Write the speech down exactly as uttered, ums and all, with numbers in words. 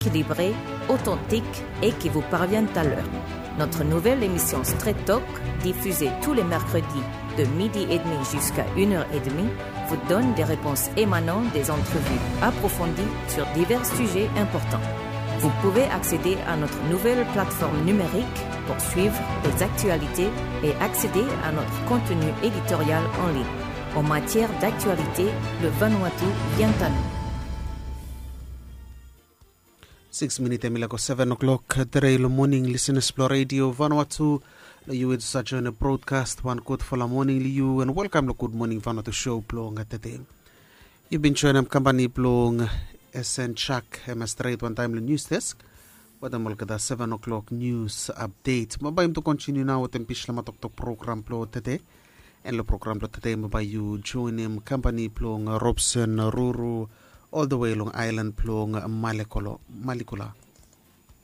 équilibrée, authentique et qui vous parviennent à l'heure. Notre nouvelle émission Straight Talk, diffusée tous les mercredis de midi et demi jusqu'à une heure et demie, vous donne des réponses émanant des entrevues approfondies sur divers sujets importants. Vous pouvez accéder à notre nouvelle plateforme numérique pour suivre les actualités et accéder à notre contenu éditorial en ligne. En matière d'actualité, le Vanuatu vient à nous. Six minutes emilako seven o'clock today morning listeners Explore Radio Vanuatu. You with such a broadcast one good for the morning you and welcome to Good Morning Vanuatu show plong at the day. You've been joining company plong S N Chuck M straight one time news desk. What am I seven o'clock news update. Mabayim to continue now with the Pishla Matok program plo today. And the program plo today mabay you join him company plong Robson Ruru all the way along island plong Malikolo Malikula.